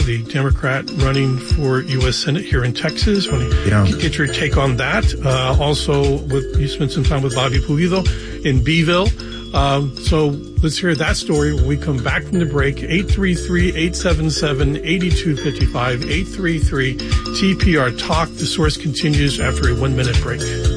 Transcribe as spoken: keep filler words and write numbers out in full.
the Democrat running for U S Senate here in Texas. I want to yeah. get your take on that. Uh, also, with you spent some time with Bobby Pulido in Beeville. Um, so let's hear that story when we come back from the break. eight three three, eight seven seven, eight two five five, eight three three T P R Talk. The Source continues after a one-minute break.